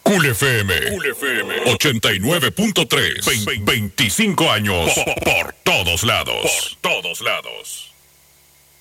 Cool FM 89.3. 25 años por todos lados.